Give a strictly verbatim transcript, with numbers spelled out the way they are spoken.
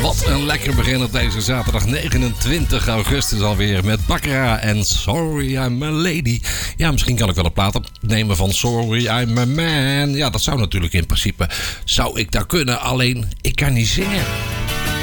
Wat een lekker begin op deze zaterdag negenentwintig augustus alweer met Baccara en Sorry I'm a Lady. Ja, misschien kan ik wel een plaat opnemen van Sorry I'm a Man. Ja, dat zou natuurlijk in principe, zou ik daar kunnen, alleen ik kan niet zingen.